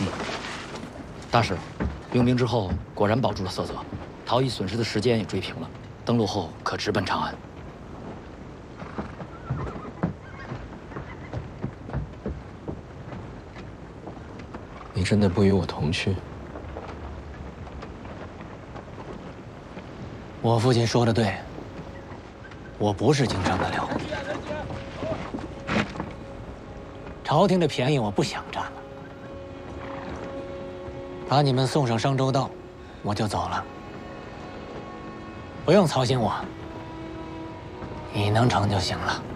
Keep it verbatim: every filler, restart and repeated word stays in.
大使，用兵之后果然保住了色泽，逃逸损失的时间也追平了，登陆后可直奔长安。 你真的不与我同去？ 我父亲说的对，我不是经商的料。朝廷的便宜我不想占了，把你们送上商州道，我就走了。不用操心我，你能成就行了。